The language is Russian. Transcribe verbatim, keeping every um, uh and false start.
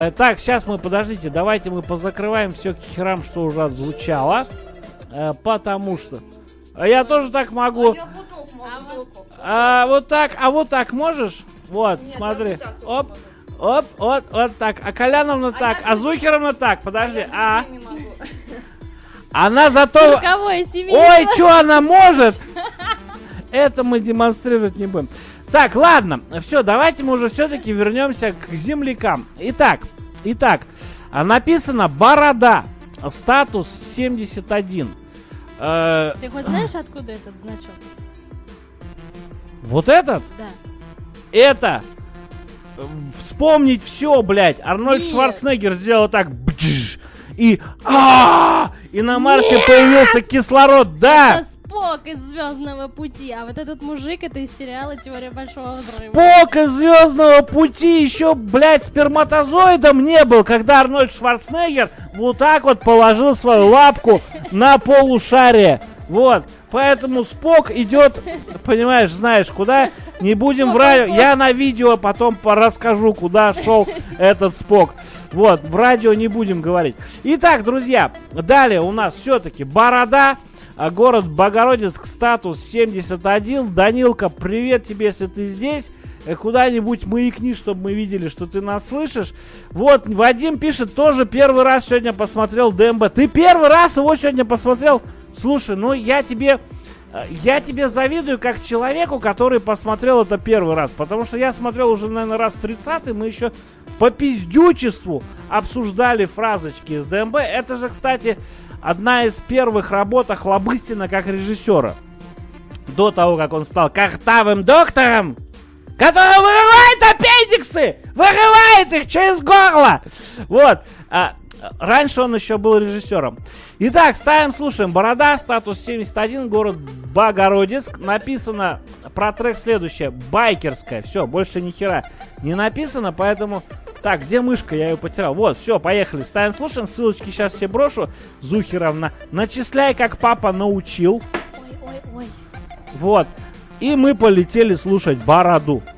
Так, сейчас мы, подождите, давайте мы позакрываем все к херам, что уже отзвучало. Э, потому что... Я тоже так могу. А вот так, а вот так можешь? Вот, нет, смотри. Оп, оп, вот, вот так. А Коляновна а так, а Зухеровна так. Подожди, а... Она зато... Ой, что она может? Это мы демонстрировать не будем. Так, ладно, все, давайте мы уже все-таки вернемся к землякам. Итак, итак, написано борода, статус семьдесят один. Э, Ты хоть знаешь, откуда этот значок? Вот этот? Да. Это вспомнить все, блядь. Арнольд Нет. Шварценеггер сделал так, бдж, и а, и на Марсе Нет! появился кислород, да. Это Спок из Звездного пути, а вот этот мужик это из сериала Теория Большого Взрыва. Спок из Звездного пути еще, блядь, сперматозоидом не был, когда Арнольд Шварценеггер вот так вот положил свою лапку на полушарие. Вот. Поэтому Спок идет, понимаешь, знаешь, куда. Не будем врать. Я на видео потом расскажу, куда шел этот Спок. Вот, в радио не будем говорить. Итак, друзья, далее у нас все-таки борода. Город Богородицк, статус семьдесят один. Данилка, привет тебе, если ты здесь. Куда-нибудь маякни, чтобы мы видели, что ты нас слышишь. Вот, Вадим пишет, тоже первый раз сегодня посмотрел ДМБ. Ты первый раз его сегодня посмотрел? Слушай, ну я тебе... Я тебе завидую как человеку, который посмотрел это первый раз. Потому что я смотрел уже, наверное, раз тридцатый. Мы еще по пиздючеству обсуждали фразочки из ДМБ. Это же, кстати, одна из первых работ Охлобыстина как режиссера. До того, как он стал картавым доктором, который вырывает аппендиксы! Вырывает их через горло! Вот. А, раньше он еще был режиссером. Итак, ставим, слушаем. Борода, статус семьдесят один, город Богородицк. Написано про трек следующее. Байкерская. Все, больше ни хера не написано, поэтому... Так, где мышка? Я ее потерял. Вот, все, поехали. Ставим, слушаем. Ссылочки сейчас все брошу. Зухеровна, начисляй, как папа научил. Ой, ой, ой. Вот. И мы полетели слушать Бороду.